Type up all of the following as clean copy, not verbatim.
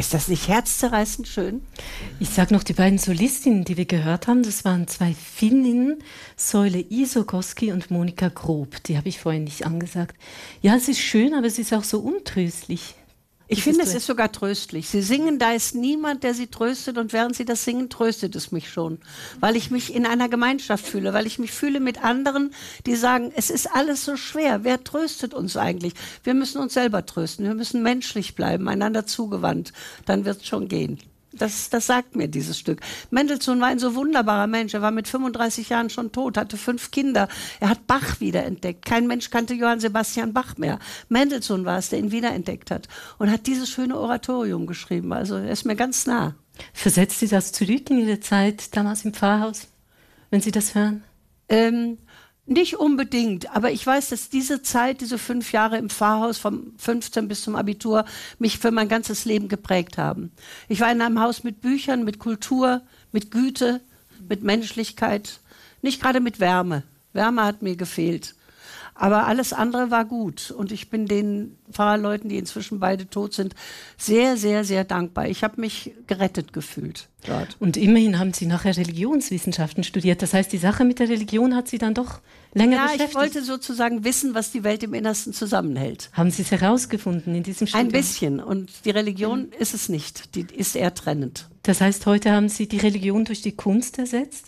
Ist das nicht herzzerreißend schön? Ich sage noch, die beiden Solistinnen, die wir gehört haben, das waren 2 Finninnen, Soile Isokoski und Monika Grob. Die habe ich vorhin nicht angesagt. Ja, es ist schön, aber es ist auch so untröstlich. Ich finde, es ist sogar tröstlich. Sie singen, da ist niemand, der sie tröstet, und während sie das singen, tröstet es mich schon. Weil ich mich in einer Gemeinschaft fühle, weil ich mich fühle mit anderen, die sagen, es ist alles so schwer. Wer tröstet uns eigentlich? Wir müssen uns selber trösten. Wir müssen menschlich bleiben, einander zugewandt. Dann wird es schon gehen. Das sagt mir dieses Stück. Mendelssohn war ein so wunderbarer Mensch. Er war mit 35 Jahren schon tot, hatte 5 Kinder. Er hat Bach wiederentdeckt. Kein Mensch kannte Johann Sebastian Bach mehr. Mendelssohn war es, der ihn wiederentdeckt hat und hat dieses schöne Oratorium geschrieben. Also er ist mir ganz nah. Versetzt Sie das zurück in Ihre Zeit damals im Pfarrhaus, wenn Sie das hören? Nicht unbedingt, aber ich weiß, dass diese Zeit, diese 5 Jahre im Pfarrhaus vom 15 bis zum Abitur mich für mein ganzes Leben geprägt haben. Ich war in einem Haus mit Büchern, mit Kultur, mit Güte, mit Menschlichkeit, nicht gerade mit Wärme. Wärme hat mir gefehlt. Aber alles andere war gut. Und ich bin den Pfarrerleuten, die inzwischen beide tot sind, sehr, sehr, sehr dankbar. Ich habe mich gerettet gefühlt dort. Und immerhin haben Sie nachher Religionswissenschaften studiert. Das heißt, die Sache mit der Religion hat Sie dann doch länger beschäftigt. Ich wollte sozusagen wissen, was die Welt im Innersten zusammenhält. Haben Sie es herausgefunden in diesem Studium? Ein bisschen. Und die Religion ist es nicht. Die ist eher trennend. Das heißt, heute haben Sie die Religion durch die Kunst ersetzt?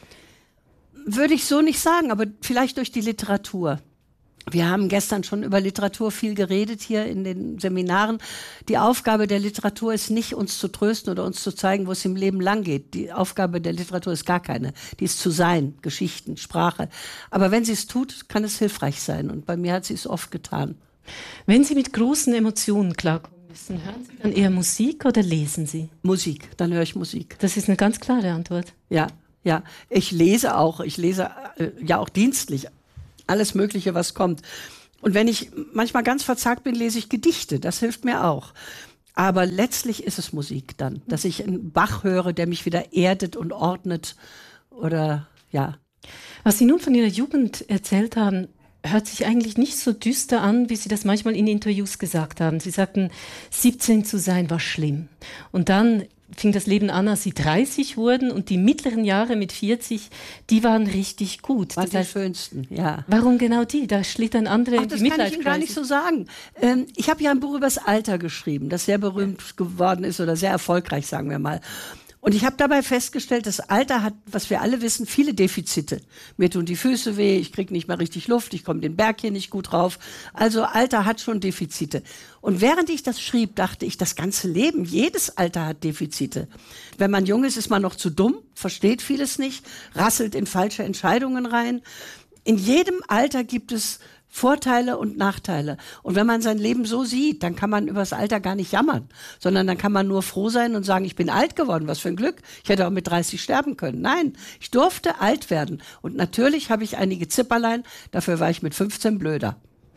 Würde ich so nicht sagen, aber vielleicht durch die Literatur. Wir haben gestern schon über Literatur viel geredet hier in den Seminaren. Die Aufgabe der Literatur ist nicht, uns zu trösten oder uns zu zeigen, wo es im Leben lang geht. Die Aufgabe der Literatur ist gar keine. Die ist zu sein, Geschichten, Sprache. Aber wenn sie es tut, kann es hilfreich sein. Und bei mir hat sie es oft getan. Wenn Sie mit großen Emotionen klarkommen müssen, hören Sie dann eher Musik oder lesen Sie? Musik, dann höre ich Musik. Das ist eine ganz klare Antwort. Ja. Ich lese auch. Ich lese ja auch dienstlich. Alles Mögliche, was kommt. Und wenn ich manchmal ganz verzagt bin, lese ich Gedichte. Das hilft mir auch. Aber letztlich ist es Musik dann, dass ich einen Bach höre, der mich wieder erdet und ordnet. Oder ja. Was Sie nun von Ihrer Jugend erzählt haben, hört sich eigentlich nicht so düster an, wie Sie das manchmal in Interviews gesagt haben. Sie sagten, 17 zu sein war schlimm. Und dann fing das Leben an, als Sie 30 wurden, und die mittleren Jahre mit 40, die waren richtig gut. Waren die schönsten, ja. Warum genau die? Da schlittern andere in die Midlife-Crisis. Das kann ich Ihnen gar nicht so sagen. Ich habe ja ein Buch über das Alter geschrieben, das sehr berühmt geworden ist oder sehr erfolgreich, sagen wir mal. Und ich habe dabei festgestellt, das Alter hat, was wir alle wissen, viele Defizite. Mir tun die Füße weh, ich kriege nicht mehr richtig Luft, ich komme den Berg hier nicht gut rauf. Also Alter hat schon Defizite. Und während ich das schrieb, dachte ich, das ganze Leben, jedes Alter hat Defizite. Wenn man jung ist, ist man noch zu dumm, versteht vieles nicht, rasselt in falsche Entscheidungen rein. In jedem Alter gibt es Vorteile und Nachteile. Und wenn man sein Leben so sieht, dann kann man über das Alter gar nicht jammern, sondern dann kann man nur froh sein und sagen, ich bin alt geworden, was für ein Glück. Ich hätte auch mit 30 sterben können. Nein, ich durfte alt werden. Und natürlich habe ich einige Zipperlein, dafür war ich mit 15 blöder.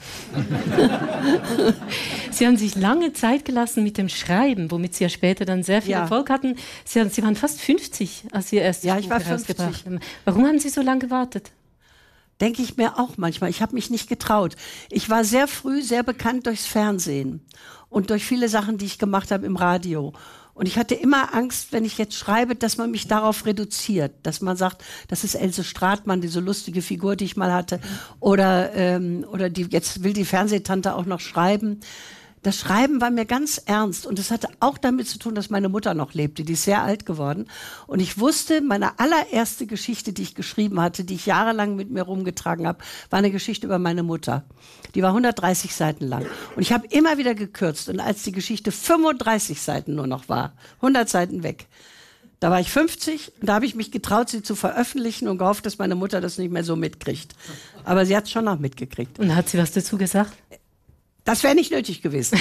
Sie haben sich lange Zeit gelassen mit dem Schreiben, womit Sie ja später dann sehr viel Erfolg hatten. Sie waren fast 50, als Sie Ihr erstes Buch herausgebracht haben. Warum haben Sie so lange gewartet? Denke ich mir auch manchmal. Ich habe mich nicht getraut. Ich war sehr früh sehr bekannt durchs Fernsehen und durch viele Sachen, die ich gemacht habe im Radio. Und ich hatte immer Angst, wenn ich jetzt schreibe, dass man mich darauf reduziert. Dass man sagt, das ist Else Stratmann, diese lustige Figur, die ich mal hatte. Oder jetzt will die Fernsehtante auch noch schreiben. Das Schreiben war mir ganz ernst und es hatte auch damit zu tun, dass meine Mutter noch lebte. Die ist sehr alt geworden. Und ich wusste, meine allererste Geschichte, die ich geschrieben hatte, die ich jahrelang mit mir rumgetragen habe, war eine Geschichte über meine Mutter. Die war 130 Seiten lang. Und ich habe immer wieder gekürzt. Und als die Geschichte 35 Seiten nur noch war, 100 Seiten weg, da war ich 50 und da habe ich mich getraut, sie zu veröffentlichen und gehofft, dass meine Mutter das nicht mehr so mitkriegt. Aber sie hat es schon noch mitgekriegt. Und hat sie was dazu gesagt? Das wäre nicht nötig gewesen.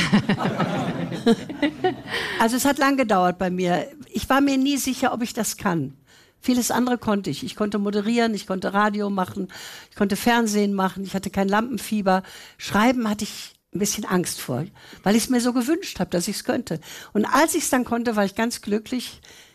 Also es hat lang gedauert bei mir. Ich war mir nie sicher, ob ich das kann. Vieles andere konnte ich. Ich konnte moderieren, ich konnte Radio machen, ich konnte Fernsehen machen, ich hatte kein Lampenfieber. Schreiben hatte ich ein bisschen Angst vor, weil ich es mir so gewünscht habe, dass ich es könnte. Und als ich es dann konnte, war ich ganz glücklich.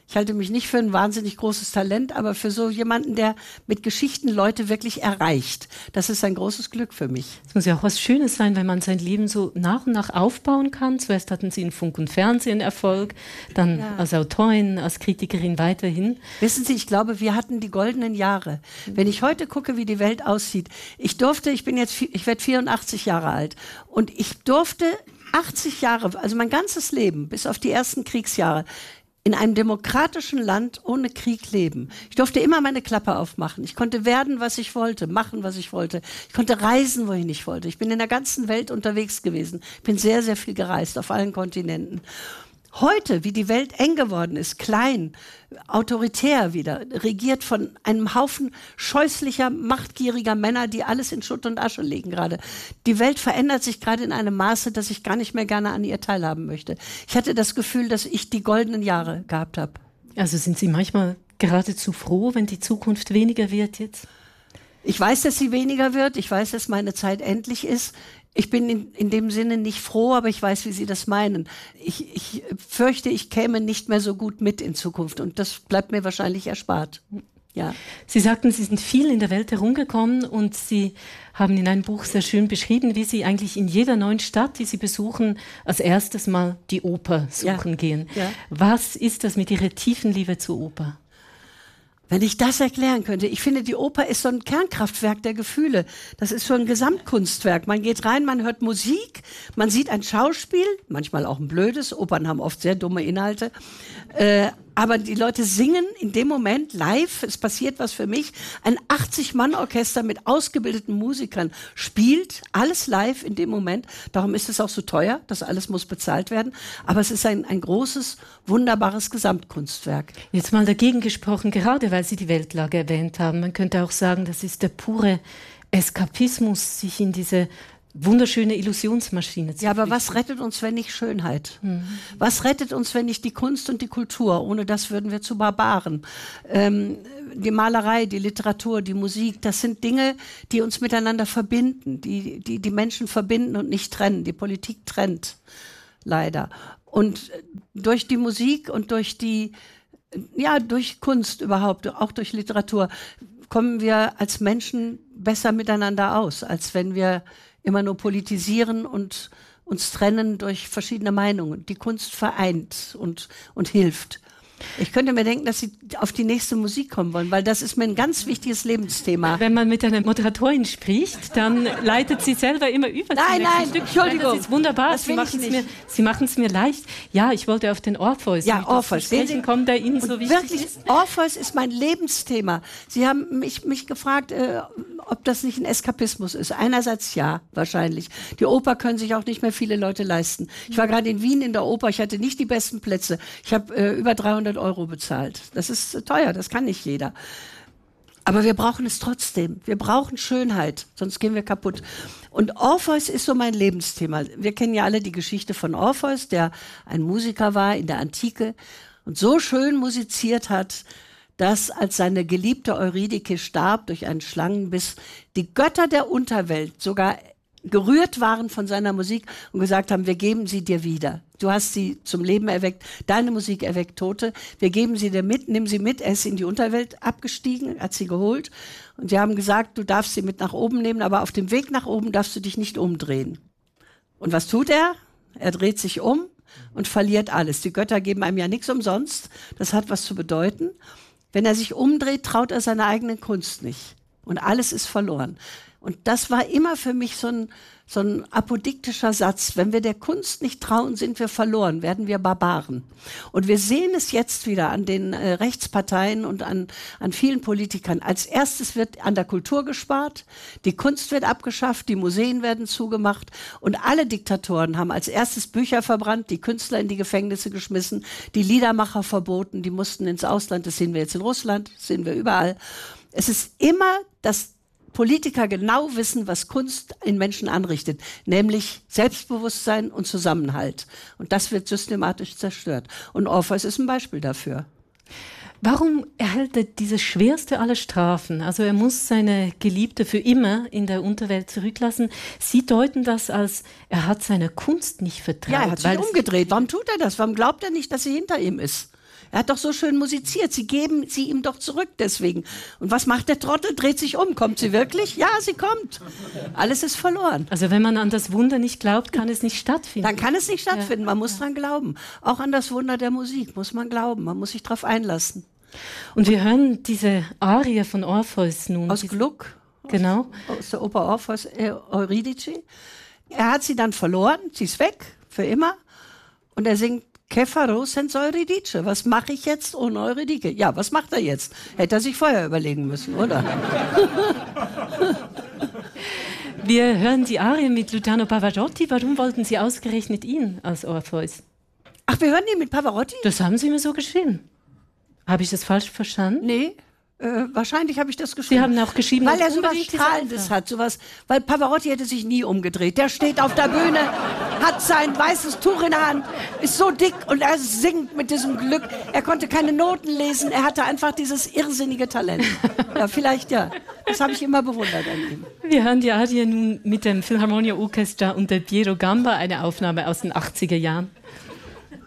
Ich halte mich nicht für ein wahnsinnig großes Talent, aber für so jemanden, der mit Geschichten Leute wirklich erreicht. Das ist ein großes Glück für mich. Es muss ja auch was Schönes sein, wenn man sein Leben so nach und nach aufbauen kann. Zuerst hatten Sie in Funk und Fernsehen Erfolg, dann als Autorin, als Kritikerin weiterhin. Wissen Sie, ich glaube, wir hatten die goldenen Jahre. Wenn ich heute gucke, wie die Welt aussieht. Ich werde 84 Jahre alt und ich durfte 80 Jahre, also mein ganzes Leben, bis auf die ersten Kriegsjahre, in einem demokratischen Land ohne Krieg leben. Ich durfte immer meine Klappe aufmachen. Ich konnte werden, was ich wollte, machen, was ich wollte. Ich konnte reisen, wohin ich wollte. Ich bin in der ganzen Welt unterwegs gewesen. Ich bin sehr, sehr viel gereist, auf allen Kontinenten. Heute, wie die Welt eng geworden ist, klein, autoritär wieder, regiert von einem Haufen scheußlicher, machtgieriger Männer, die alles in Schutt und Asche legen gerade. Die Welt verändert sich gerade in einem Maße, dass ich gar nicht mehr gerne an ihr teilhaben möchte. Ich hatte das Gefühl, dass ich die goldenen Jahre gehabt habe. Also sind Sie manchmal geradezu froh, wenn die Zukunft weniger wird jetzt? Ich weiß, dass sie weniger wird. Ich weiß, dass meine Zeit endlich ist. Ich bin in dem Sinne nicht froh, aber ich weiß, wie Sie das meinen. Ich fürchte, ich käme nicht mehr so gut mit in Zukunft und das bleibt mir wahrscheinlich erspart. Ja. Sie sagten, Sie sind viel in der Welt herumgekommen und Sie haben in einem Buch sehr schön beschrieben, wie Sie eigentlich in jeder neuen Stadt, die Sie besuchen, als erstes mal die Oper suchen gehen. Ja. Was ist das mit Ihrer tiefen Liebe zur Oper? Wenn ich das erklären könnte. Ich finde, die Oper ist so ein Kernkraftwerk der Gefühle. Das ist so ein Gesamtkunstwerk. Man geht rein, man hört Musik, man sieht ein Schauspiel, manchmal auch ein blödes. Opern haben oft sehr dumme Inhalte. Aber die Leute singen in dem Moment live. Es passiert was für mich. Ein 80-Mann-Orchester mit ausgebildeten Musikern spielt alles live in dem Moment. Darum ist es auch so teuer. Das alles muss bezahlt werden. Aber es ist ein großes, wunderbares Gesamtkunstwerk. Jetzt mal dagegen gesprochen, gerade weil Sie die Weltlage erwähnt haben. Man könnte auch sagen, das ist der pure Eskapismus, sich in diese wunderschöne Illusionsmaschine zu Ja, aber was rettet uns, wenn nicht Schönheit? Was rettet uns, wenn nicht die Kunst und die Kultur? Ohne das würden wir zu Barbaren. Die Malerei, die Literatur, die Musik, das sind Dinge, die uns miteinander verbinden, die Menschen verbinden und nicht trennen. Die Politik trennt, leider. Und durch die Musik und durch Kunst überhaupt, auch durch Literatur, kommen wir als Menschen besser miteinander aus, als wenn wir immer nur politisieren und uns trennen durch verschiedene Meinungen. Die Kunst vereint und hilft. Ich könnte mir denken, dass Sie auf die nächste Musik kommen wollen, weil das ist mir ein ganz wichtiges Lebensthema. Wenn man mit einer Moderatorin spricht, dann leitet sie selber immer über. Nein, Entschuldigung. Das ist wunderbar. Sie machen es mir leicht. Ja, ich wollte auf den Orpheus. Ja, Orpheus. Kommen, der Ihnen so wichtig wirklich, ist. Orpheus ist mein Lebensthema. Sie haben mich gefragt, ob das nicht ein Eskapismus ist. Einerseits ja, wahrscheinlich. Die Oper können sich auch nicht mehr viele Leute leisten. Ich war gerade in Wien in der Oper, ich hatte nicht die besten Plätze. Ich habe über 300 Euro bezahlt. Das ist teuer, das kann nicht jeder. Aber wir brauchen es trotzdem. Wir brauchen Schönheit, sonst gehen wir kaputt. Und Orpheus ist so mein Lebensthema. Wir kennen ja alle die Geschichte von Orpheus, der ein Musiker war in der Antike und so schön musiziert hat, dass, als seine geliebte Eurydike starb durch einen Schlangenbiss, die Götter der Unterwelt sogar gerührt waren von seiner Musik und gesagt haben, wir geben sie dir wieder. Du hast sie zum Leben erweckt, deine Musik erweckt Tote, wir geben sie dir mit, nimm sie mit. Er ist in die Unterwelt abgestiegen, hat sie geholt und sie haben gesagt, du darfst sie mit nach oben nehmen, aber auf dem Weg nach oben darfst du dich nicht umdrehen. Und was tut er? Er dreht sich um und verliert alles. Die Götter geben einem ja nichts umsonst, das hat was zu bedeuten. Wenn er sich umdreht, traut er seiner eigenen Kunst nicht. Und alles ist verloren. Und das war immer für mich so ein apodiktischer Satz. Wenn wir der Kunst nicht trauen, sind wir verloren, werden wir Barbaren. Und wir sehen es jetzt wieder an den Rechtsparteien und an vielen Politikern. Als erstes wird an der Kultur gespart, die Kunst wird abgeschafft, die Museen werden zugemacht und alle Diktatoren haben als erstes Bücher verbrannt, die Künstler in die Gefängnisse geschmissen, die Liedermacher verboten, die mussten ins Ausland, das sehen wir jetzt in Russland, das sehen wir überall. Es ist immer das Politiker genau wissen, was Kunst in Menschen anrichtet, nämlich Selbstbewusstsein und Zusammenhalt. Und das wird systematisch zerstört. Und Orpheus ist ein Beispiel dafür. Warum erhält er diese schwerste aller Strafen? Also er muss seine Geliebte für immer in der Unterwelt zurücklassen. Sie deuten das als, er hat seiner Kunst nicht vertraut. Ja, er hat sich umgedreht. Warum tut er das? Warum glaubt er nicht, dass sie hinter ihm ist? Er hat doch so schön musiziert. Sie geben sie ihm doch zurück deswegen. Und was macht der Trottel? Dreht sich um. Kommt sie wirklich? Ja, sie kommt. Alles ist verloren. Also wenn man an das Wunder nicht glaubt, kann es nicht stattfinden. Dann kann es nicht stattfinden. Man muss dran glauben. Auch an das Wunder der Musik muss man glauben. Man muss sich darauf einlassen. Und wir hören diese Arie von Orpheus nun. Aus Gluck. Genau. Aus der Oper Orpheus Euridice. Er hat sie dann verloren. Sie ist weg. Für immer. Und er singt Képharos en Eurydice. Was mache ich jetzt ohne Eurydike? Ja, was macht er jetzt? Hätte er sich vorher überlegen müssen, oder? Wir hören die Arie mit Luciano Pavarotti. Warum wollten Sie ausgerechnet ihn als Orpheus? Ach, wir hören ihn mit Pavarotti? Das haben Sie mir so geschrieben. Habe ich das falsch verstanden? Nee. Wahrscheinlich habe ich das geschrieben. Sie haben auch geschrieben, weil er so was Strahlendes hat, weil Pavarotti hätte sich nie umgedreht. Der steht auf der Bühne, hat sein weißes Tuch in der Hand, ist so dick und er singt mit diesem Glück. Er konnte keine Noten lesen, er hatte einfach dieses irrsinnige Talent. Ja, vielleicht ja. Das habe ich immer bewundert an ihm. Wir hören die Arie nun mit dem Philharmonia Orchestra unter Piero Gamba, eine Aufnahme aus den 80er Jahren.